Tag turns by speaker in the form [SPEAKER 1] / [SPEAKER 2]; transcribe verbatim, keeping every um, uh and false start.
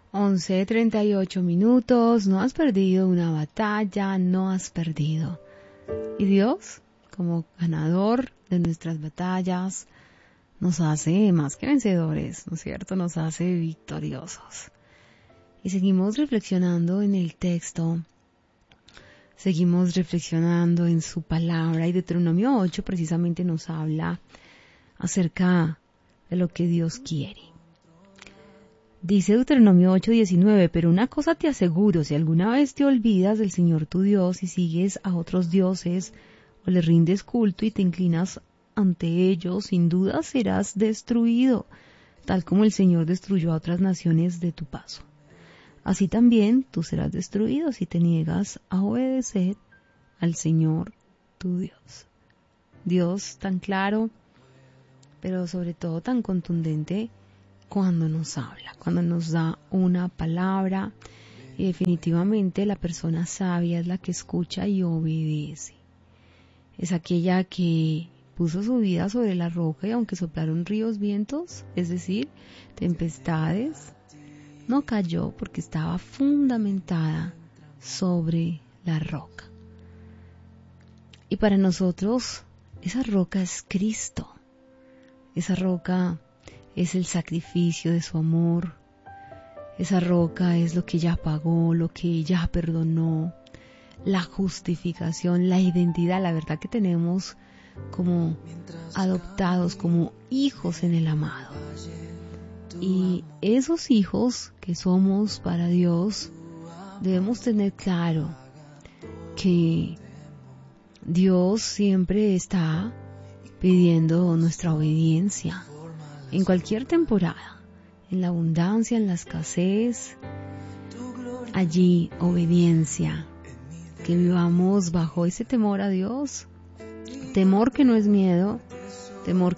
[SPEAKER 1] once treinta y ocho minutos, no has perdido una batalla, no has perdido. Y Dios, como ganador de nuestras batallas, nos hace más que vencedores, ¿no es cierto? Nos hace victoriosos. Y seguimos reflexionando en el texto, seguimos reflexionando en su palabra, y Deuteronomio ocho precisamente nos habla acerca de lo que Dios quiere. Dice Deuteronomio ocho diecinueve, pero una cosa te aseguro, si alguna vez te olvidas del Señor tu Dios y sigues a otros dioses o le rindes culto y te inclinas ante ellos, sin duda serás destruido, tal como el Señor destruyó a otras naciones de tu paso. Así también tú serás destruido si te niegas a obedecer al Señor tu Dios. Dios tan claro, pero sobre todo tan contundente cuando nos habla, cuando nos da una palabra, y definitivamente la persona sabia es la que escucha y obedece. Es aquella que puso su vida sobre la roca y aunque soplaron ríos, vientos, es decir, tempestades, no cayó porque estaba fundamentada sobre la roca. Y para nosotros esa roca es Cristo, esa roca es el sacrificio de su amor, esa roca es lo que ya pagó, lo que ya perdonó, la justificación, la identidad, la verdad que tenemos como adoptados, como hijos en el amado. Y esos hijos que somos para Dios, debemos tener claro que Dios siempre está pidiendo nuestra obediencia. En cualquier temporada, en la abundancia, en la escasez, allí obediencia, que vivamos bajo ese temor a Dios, temor que no es miedo, temor